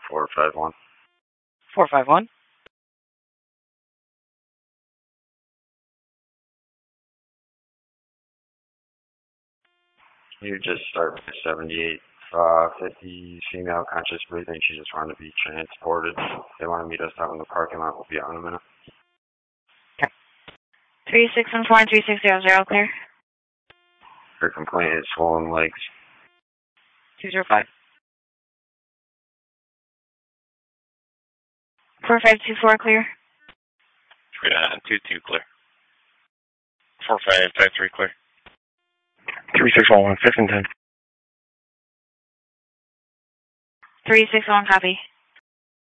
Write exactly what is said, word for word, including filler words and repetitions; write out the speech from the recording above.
four five one. four five one. You just start with seventy-eight uh, fifty female conscious breathing. She just wanted to be transported. They want to meet us out in the parking lot. We'll be out in a minute. Okay. three six one four three six zero zero, clear. Her complaint is swollen legs. two zero five. four five two four, clear. Uh, two two, clear. four five five three, clear. three six one one, fifteen ten. three six one, copy.